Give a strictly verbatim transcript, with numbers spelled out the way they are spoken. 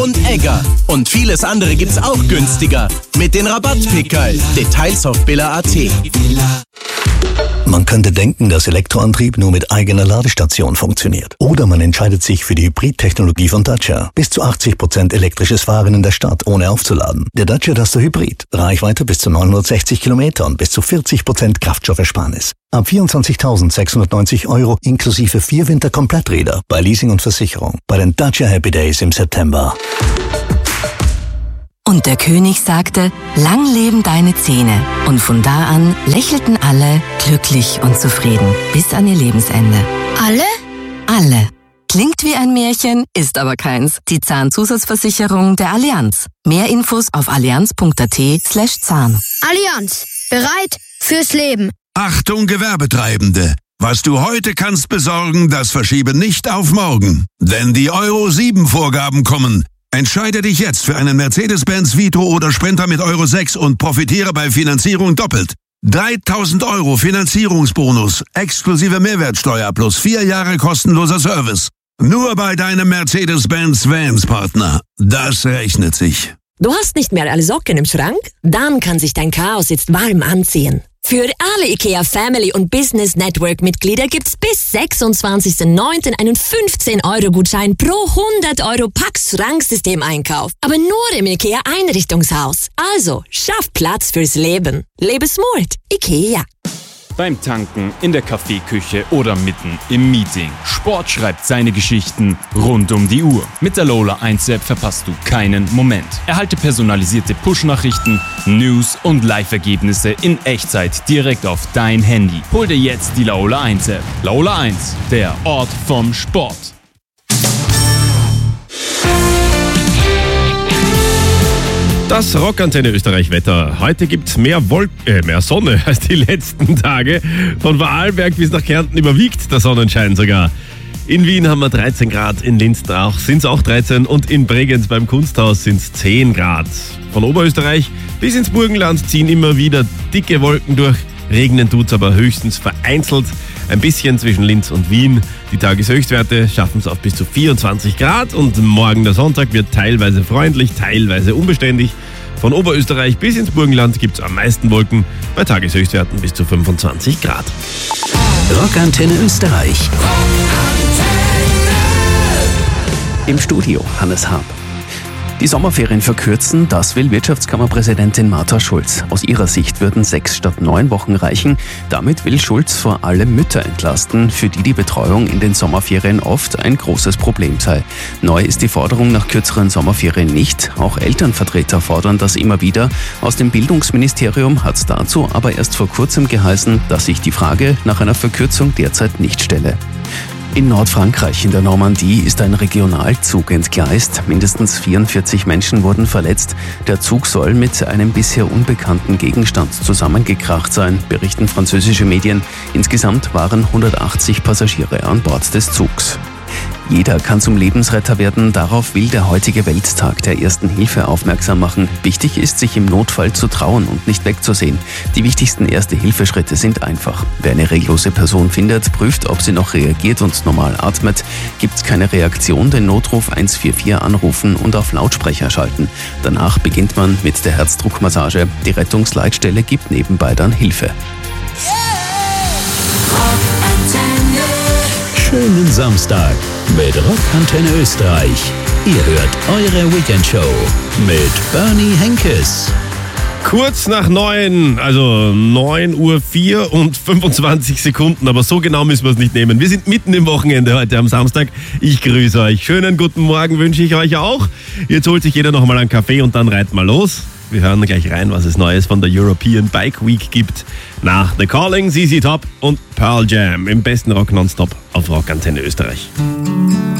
und Egger. Und vieles andere gibt's auch günstiger. Mit den Rabattpickerl. Details auf billa punkt at. Man könnte denken, dass Elektroantrieb nur mit eigener Ladestation funktioniert. Oder man entscheidet sich für die Hybrid-Technologie von Dacia. Bis zu achtzig Prozent elektrisches Fahren in der Stadt, ohne aufzuladen. Der Dacia Duster Hybrid. Reichweite bis zu neunhundertsechzig Kilometer und bis zu vierzig Prozent Kraftstoffersparnis. Ab vierundzwanzigtausendsechshundertneunzig Euro inklusive vier Winter-Kompletträder bei Leasing und Versicherung. Bei den Dacia Happy Days im September. Und der König sagte, lang leben deine Zähne. Und von da an lächelten alle glücklich und zufrieden bis an ihr Lebensende. Alle? Alle. Klingt wie ein Märchen, ist aber keins. Die Zahnzusatzversicherung der Allianz. Mehr Infos auf allianz punkt at slash Zahn. Allianz. Bereit fürs Leben. Achtung Gewerbetreibende! Was du heute kannst besorgen, das verschiebe nicht auf morgen. Denn die Euro sieben Vorgaben kommen. Entscheide dich jetzt für einen Mercedes-Benz Vito oder Sprinter mit Euro sechs und profitiere bei Finanzierung doppelt. dreitausend Euro Finanzierungsbonus, exklusive Mehrwertsteuer plus vier Jahre kostenloser Service. Nur bei deinem Mercedes-Benz Vans-Partner. Das rechnet sich. Du hast nicht mehr alle Socken im Schrank? Dann kann sich dein Chaos jetzt warm anziehen. Für alle IKEA Family und Business Network Mitglieder gibt's bis sechsundzwanzigsten neunten einen fünfzehn Euro Gutschein pro hundert Euro Pax Schranksystem-Einkauf. Aber nur im IKEA Einrichtungshaus. Also, schaff Platz fürs Leben. Lebe smart. IKEA. Beim Tanken, in der Kaffeeküche oder mitten im Meeting. Sport schreibt seine Geschichten rund um die Uhr. Mit der Lola eins App verpasst du keinen Moment. Erhalte personalisierte Push-Nachrichten, News und Live-Ergebnisse in Echtzeit direkt auf dein Handy. Hol dir jetzt die Lola eins App. Lola eins, der Ort vom Sport. Das Rockantenne Österreich-Wetter. Heute gibt's mehr, Wolk äh, mehr Sonne als die letzten Tage. Von Vorarlberg bis nach Kärnten überwiegt der Sonnenschein sogar. In Wien haben wir dreizehn Grad, in Linz sind es auch dreizehn und in Bregenz beim Kunsthaus sind es zehn Grad. Von Oberösterreich bis ins Burgenland ziehen immer wieder dicke Wolken durch. Regnen tut's aber höchstens vereinzelt. Ein bisschen zwischen Linz und Wien. Die Tageshöchstwerte schaffen es auf bis zu vierundzwanzig Grad und morgen der Sonntag wird teilweise freundlich, teilweise unbeständig. Von Oberösterreich bis ins Burgenland gibt es am meisten Wolken, bei Tageshöchstwerten bis zu fünfundzwanzig Grad. Rockantenne Österreich. Im Studio Hannes Haab. Die Sommerferien verkürzen, das will Wirtschaftskammerpräsidentin Martha Schulz. Aus ihrer Sicht würden sechs statt neun Wochen reichen. Damit will Schulz vor allem Mütter entlasten, für die die Betreuung in den Sommerferien oft ein großes Problem sei. Neu ist die Forderung nach kürzeren Sommerferien nicht. Auch Elternvertreter fordern das immer wieder. Aus dem Bildungsministerium hat es dazu aber erst vor kurzem geheißen, dass sich die Frage nach einer Verkürzung derzeit nicht stelle. In Nordfrankreich, in der Normandie, ist ein Regionalzug entgleist. Mindestens vierundvierzig Menschen wurden verletzt. Der Zug soll mit einem bisher unbekannten Gegenstand zusammengekracht sein, berichten französische Medien. Insgesamt waren hundertachtzig Passagiere an Bord des Zugs. Jeder kann zum Lebensretter werden, darauf will der heutige Welttag der Ersten Hilfe aufmerksam machen. Wichtig ist, sich im Notfall zu trauen und nicht wegzusehen. Die wichtigsten Erste-Hilfe-Schritte sind einfach. Wer eine reglose Person findet, prüft, ob sie noch reagiert und normal atmet. Gibt es keine Reaktion, den Notruf eins vier vier anrufen und auf Lautsprecher schalten. Danach beginnt man mit der Herzdruckmassage. Die Rettungsleitstelle gibt nebenbei dann Hilfe. Schönen Samstag mit Rockantenne Österreich. Ihr hört eure Weekendshow mit Bernie Henkes. Kurz nach neun, also neun Uhr vier und fünfundzwanzig Sekunden, aber so genau müssen wir es nicht nehmen. Wir sind mitten im Wochenende heute am Samstag. Ich grüße euch. Schönen guten Morgen wünsche ich euch auch. Jetzt holt sich jeder noch mal einen Kaffee und dann reiten wir los. Wir hören gleich rein, was es Neues von der European Bike Week gibt. Nach The Calling, Z Z Top und Pearl Jam im besten Rock nonstop auf Rockantenne Österreich.